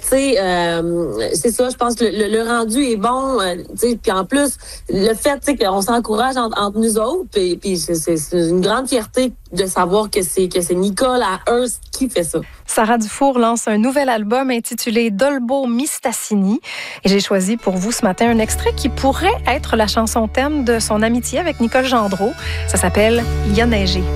sais, c'est ça, je pense que le rendu est bon, tu sais, puis en plus, le fait, tu sais, qu'on s'encourage entre nous autres, puis c'est une grande fierté de savoir que c'est Nicole à Hearst qui fait ça. Sarah Dufour lance un nouvel album intitulé Dolbo Mistassini. Et j'ai choisi pour vous ce matin un extrait qui pourrait être la chanson thème de son amitié avec Nicole Gendreau. Ça s'appelle « Il a neigé ».